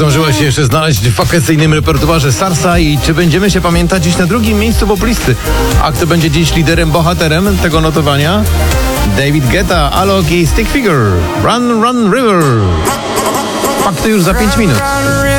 zdążyła się jeszcze znaleźć w wakacyjnym repertuarze Sarsa i czy będziemy się pamiętać dziś na drugim miejscu poplisty? A kto będzie dziś liderem, bohaterem tego notowania? David Guetta, Alok i Stick Figure. Run, Run, River. Fakty już za 5 minut.